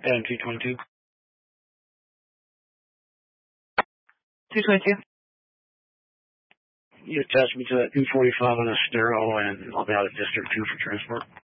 Adam 222. 222. You attach me to that 245 on a Estero, and I'll be out at District 2 for transport.